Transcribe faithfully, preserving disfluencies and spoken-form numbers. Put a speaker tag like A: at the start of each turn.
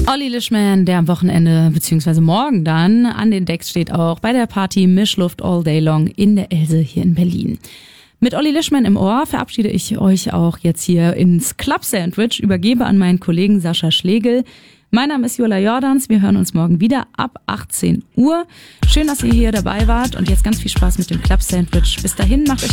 A: Olli Lischman, der am Wochenende bzw. morgen dann an den Decks steht, auch bei der Party Mischluft All Day Long in der Else hier in Berlin. Mit Olli Lischman im Ohr verabschiede ich euch auch jetzt hier ins Club Sandwich, übergebe an meinen Kollegen Sascha Schlegel. Mein Name ist Jola Jordans, wir hören uns morgen wieder ab achtzehn Uhr. Schön, dass ihr hier dabei wart und jetzt ganz viel Spaß mit dem Club Sandwich. Bis dahin, macht euch